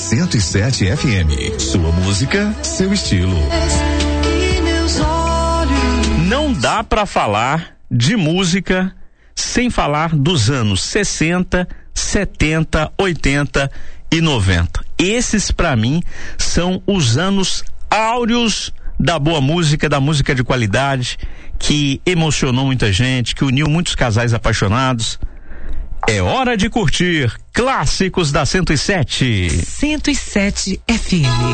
107 FM. Sua música, seu estilo. Não dá pra falar de música sem falar dos anos 60, 70, 80 e 90. Esses pra mim são os anos áureos da boa música, da música de qualidade, que emocionou muita gente, que uniu muitos casais apaixonados. É hora de curtir clássicos da 107. 107 FM.